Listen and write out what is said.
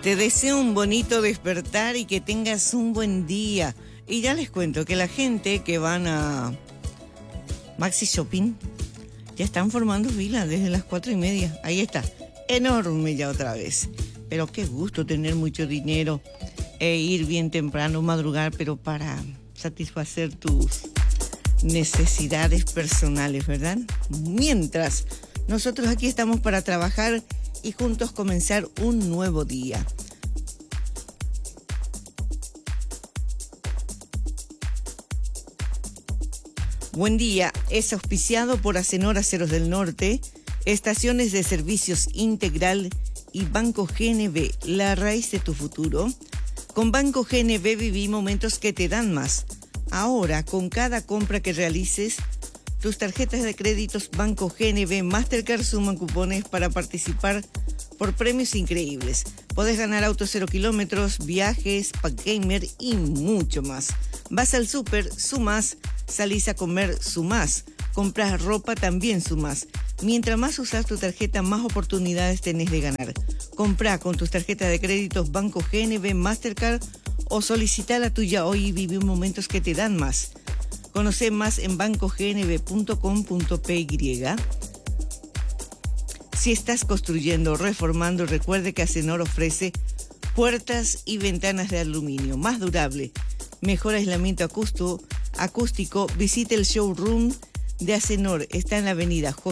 Te deseo un bonito despertar y que tengas un buen día. Y ya les cuento que la gente que van a Maxi Shopping ya están formando fila desde las 4:30. Ahí está, enorme ya otra vez. Pero qué gusto tener mucho dinero e ir bien temprano, madrugar, pero para satisfacer tus necesidades personales, ¿verdad? Mientras, nosotros aquí estamos para trabajar y juntos comenzar un nuevo día. Buen día es auspiciado por Acenor Aceros del Norte, Estaciones de Servicios Integral y Banco GNB, la raíz de tu futuro. Con Banco GNB viví momentos que te dan más. Ahora, con cada compra que realices, tus tarjetas de créditos Banco GNB Mastercard suman cupones para participar por premios increíbles. Podés ganar autos 0 kilómetros, viajes, pack gamer y mucho más. Vas al súper, sumás. Salís a comer, sumás. Compras ropa, también sumás. Mientras más usas tu tarjeta, más oportunidades tenés de ganar. Comprá con tus tarjetas de créditos Banco GNB Mastercard o solicita la tuya hoy y vive momentos que te dan más. Conoce más en bancognb.com.py. Si estás construyendo o reformando, recuerde que Acenor ofrece puertas y ventanas de aluminio más durable, mejor aislamiento acústico. Visite el showroom de Acenor. Está en la avenida José